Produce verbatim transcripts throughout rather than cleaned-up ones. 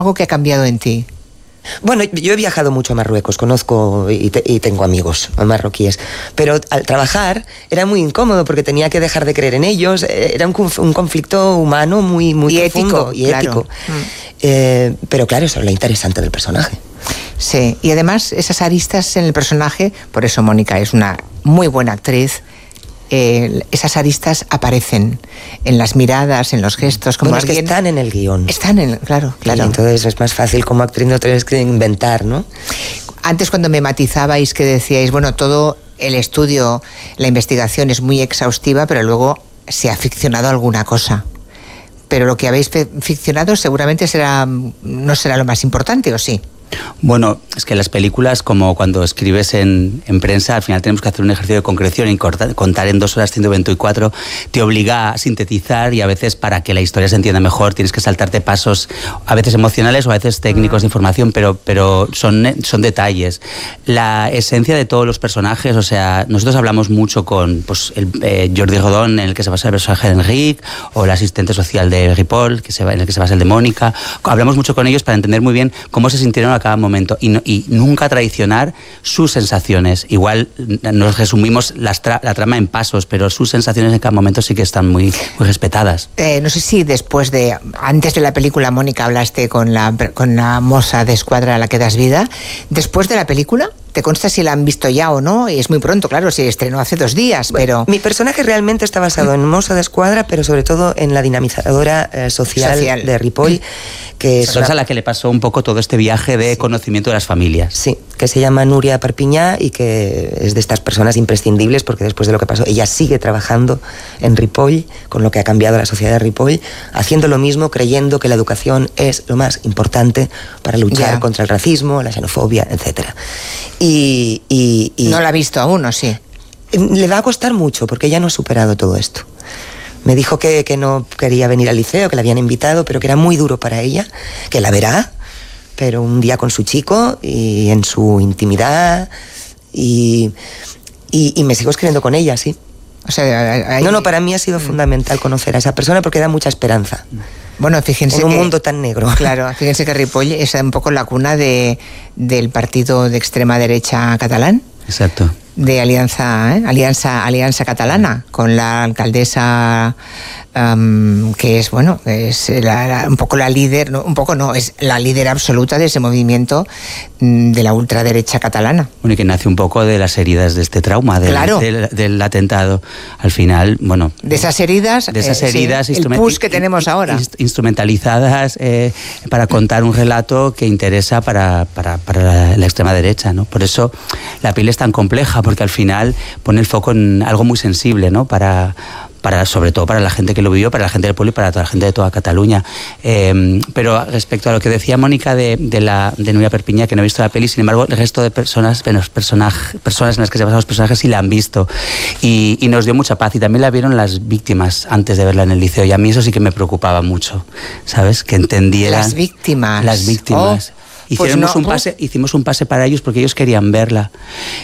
algo que ha cambiado en ti. Bueno, yo he viajado mucho a Marruecos, conozco y, te, y tengo amigos marroquíes, pero al trabajar era muy incómodo porque tenía que dejar de creer en ellos, era un, un conflicto humano muy, muy y profundo ético, y claro. ético. Mm. Eh, pero claro, eso es lo interesante del personaje. Sí, y además esas aristas en el personaje, por eso Mónica es una muy buena actriz. Eh, esas aristas aparecen en las miradas, en los gestos, como bueno, alguien... es que están en el guión. Están en, claro, claro. Y entonces es más fácil como actriz, no tienes que inventar, ¿no? Antes cuando me matizabais que decíais, bueno, todo el estudio, la investigación es muy exhaustiva, pero luego se ha ficcionado alguna cosa. Pero lo que habéis ficcionado seguramente será, no será lo más importante, ¿o sí? Bueno, es que las películas, como cuando escribes en, en prensa, al final tenemos que hacer un ejercicio de concreción y cortar, contar en dos horas ciento veinticuatro te obliga a sintetizar, y a veces para que la historia se entienda mejor tienes que saltarte pasos a veces emocionales o a veces técnicos de información, pero, pero son, son detalles. La esencia de todos los personajes, o sea, nosotros hablamos mucho con pues, el, eh, Jordi Rodón, en el que se basa el personaje de Enric, o el asistente social de Ripoll, que se, en el que se basa el de Mónica. Hablamos mucho con ellos para entender muy bien cómo se sintieron a cada momento y, no, y nunca traicionar sus sensaciones. Igual nos resumimos las tra la trama en pasos, pero sus sensaciones en cada momento sí que están muy, muy respetadas. Eh, no sé si después de, antes de la película, Mónica, hablaste con la, con la moza de escuadra a la que das vida. Después de la película, ¿te consta si la han visto ya o no? Y es muy pronto, claro, se estrenó hace dos días, pero... Bueno, mi personaje realmente está basado en moza de escuadra, pero sobre todo en la dinamizadora eh, social, social de Ripoll, que es una... a la que le pasó un poco todo este viaje de sí. conocimiento de las familias. Sí, que se llama Núria Perpiñá y que es de estas personas imprescindibles porque después de lo que pasó, ella sigue trabajando en Ripoll, con lo que ha cambiado la sociedad de Ripoll, haciendo lo mismo, creyendo que la educación es lo más importante para luchar yeah. contra el racismo, la xenofobia, etcétera. Y, y, y... No la ha visto aún, ¿o sí? Le va a costar mucho porque ella no ha superado todo esto. Me dijo que, que no quería venir al liceo, que la habían invitado, pero que era muy duro para ella, que la verá, pero un día con su chico y en su intimidad y, y, y me sigo escribiendo con ella, sí. O sea, hay... No, no, para mí ha sido fundamental conocer a esa persona porque da mucha esperanza. Bueno, fíjense en un que, mundo tan negro. Claro, fíjense que Ripoll es un poco la cuna de, del partido de extrema derecha catalán. Exacto. De Alianza, ¿eh? Alianza, Alianza Catalana, con la alcaldesa um, que es, bueno, es la, la, un poco la líder, no, un poco no, es la líder absoluta de ese movimiento mm, de la ultraderecha catalana. Bueno, y que nace un poco de las heridas de este trauma, del, claro. del, del atentado. Al final, bueno... De esas heridas, de esas heridas eh, sí, el push que tenemos ahora. Instrumentalizadas eh, para contar un relato que interesa para, para, para la, la extrema derecha, ¿no? Por eso la piel es tan compleja, porque al final pone el foco en algo muy sensible, ¿no? Para, para, sobre todo para la gente que lo vivió, para la gente del pueblo y para toda la gente de toda Cataluña. Eh, pero respecto a lo que decía Mónica de, de, la, de Núria Perpiñá, que no he visto la peli, sin embargo, el resto de personas, bueno, personaj, personas en las que se basan los personajes sí la han visto. Y, y nos dio mucha paz. Y también la vieron las víctimas antes de verla en el liceo. Y a mí eso sí que me preocupaba mucho, ¿sabes? Que entendieran... Las víctimas. Las víctimas. Oh. Hicimos, pues no, un pase, hicimos un pase para ellos porque ellos querían verla.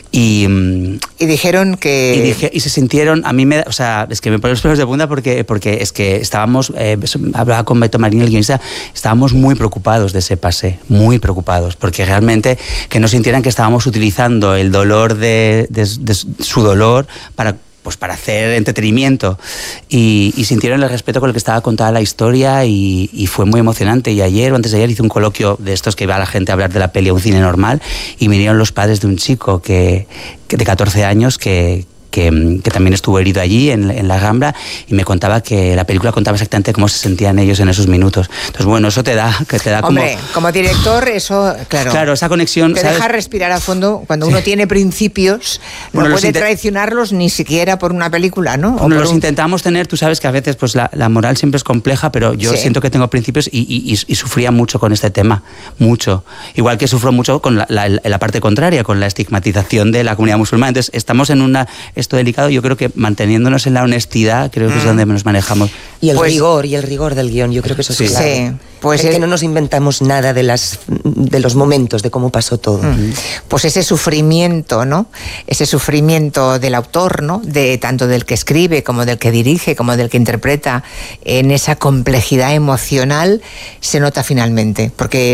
Y, y dijeron que... Y, dije, y se sintieron, a mí me... O sea, es que me ponen los pelos de punta porque, porque es que estábamos... Eh, hablaba con Beto Marín, el guionista, estábamos muy preocupados de ese pase, muy preocupados, porque realmente que no sintieran que estábamos utilizando el dolor de, de, de su dolor para... pues para hacer entretenimiento y, y sintieron el respeto con el que estaba contada la historia y, y fue muy emocionante. Y ayer o antes de ayer hice un coloquio de estos que va la gente a hablar de la peli a un cine normal y vinieron los padres de un chico que, que de catorce años que Que, que también estuvo herido allí en, en la Rambla y me contaba que la película contaba exactamente cómo se sentían ellos en esos minutos. Entonces, bueno, eso te da, que te da como... Hombre, como director, eso, claro... Claro, esa conexión... Te ¿sabes? deja respirar a fondo. Cuando uno sí. tiene principios, no bueno, puede traicionarlos ni siquiera por una película, ¿no? Bueno, los un... intentamos tener, tú sabes que a veces pues la, la moral siempre es compleja, pero yo sí. siento que tengo principios y, y, y, y sufría mucho con este tema, mucho. Igual que sufro mucho con la, la, la parte contraria, con la estigmatización de la comunidad musulmana. Entonces, estamos en una, esto delicado, yo creo que manteniéndonos en la honestidad, creo que mm. es donde nos manejamos. Y el pues, rigor, y el rigor del guión, yo creo que eso es sí. clave. Sí. Pues es el... que no nos inventamos nada de las de los momentos, de cómo pasó todo. Mm. Pues ese sufrimiento, ¿no? Ese sufrimiento del autor, ¿no? De tanto del que escribe, como del que dirige, como del que interpreta, en esa complejidad emocional, se nota finalmente, porque